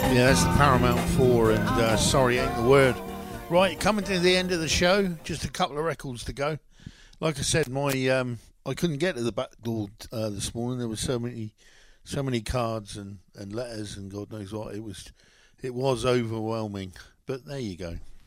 Yeah, that's the Paramount 4, and Sorry Ain't the Word. Right, coming to the end of the show, just a couple of records to go. Like I said, my I couldn't get to the back door this morning. There were so many cards and letters and God knows what. It was overwhelming. But there you go.